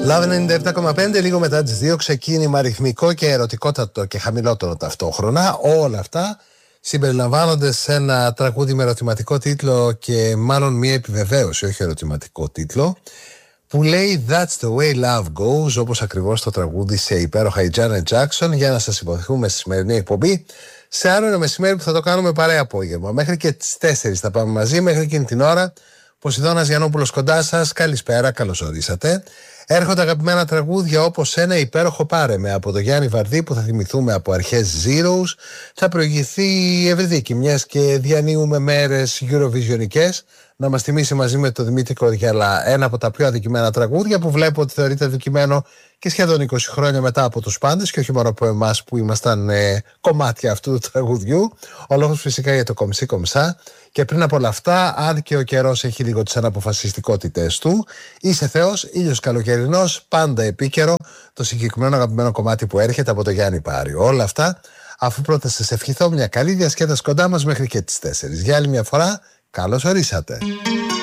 Love 97,5, λίγο μετά τις 2, ξεκίνημα ρυθμικό και ερωτικότατο και χαμηλότερο ταυτόχρονα. Όλα αυτά συμπεριλαμβάνονται σε ένα τραγούδι με ερωτηματικό τίτλο και μάλλον μια επιβεβαίωση, όχι ερωτηματικό τίτλο, που λέει That's the way love goes, όπως ακριβώς το τραγούδι σε υπέροχα η Janet Jackson, για να σας υποδεχθούμε στη σημερινή εκπομπή. Σε άλλο ένα μεσημέρι που θα το κάνουμε παρέα απόγευμα. Μέχρι και τις 4 θα πάμε μαζί, μέχρι εκείνη την ώρα. Ποσειδώνας Γιαννόπουλος κοντά σας, καλησπέρα, καλώς ορίσατε. Έρχονται αγαπημένα τραγούδια όπως ένα υπέροχο πάρεμε από τον Γιάννη Βαρδί που θα θυμηθούμε από αρχές Zeros. Θα προηγηθεί η Ευρυδίκη, μιας και διανύουμε μέρες Eurovisionικές, να μας θυμίσει μαζί με τον Δημήτρη Κοριαλά ένα από τα πιο αδικημένα τραγούδια που βλέπω ότι θεωρείται αδικημένο και σχεδόν 20 χρόνια μετά από τους πάντες και όχι μόνο από εμάς που ήμασταν κομμάτια αυτού του τραγουδιού. Ο λόγος φυσικά για το κομψή κομψά. Και πριν από όλα αυτά, αν και ο καιρός έχει λίγο τις αναποφασιστικότητες του, είσαι Θεός, ήλιος καλοκαιρινός, πάντα επίκαιρο, το συγκεκριμένο αγαπημένο κομμάτι που έρχεται από το Γιάννη Πάριο. Όλα αυτά, αφού πρώτα σας ευχηθώ μια καλή διασκέδαση κοντά μας μέχρι και τις 4. Για άλλη μια φορά, καλώς ορίσατε.